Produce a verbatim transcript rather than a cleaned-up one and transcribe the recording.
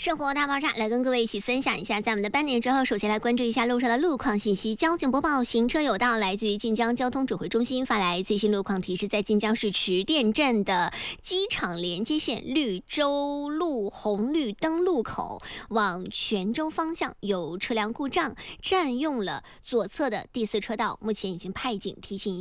生活大爆炸来跟各位一起分享一下，在我们的半点之后，首先来关注一下路上的路况信息。交警播报，行车有道，来自于晋江交通指挥中心发来最新路况提示，在晋江市池店镇的机场连接线绿洲路红绿灯路口往泉州方向有车辆故障，占用了左侧的第四车道，目前已经派警提醒。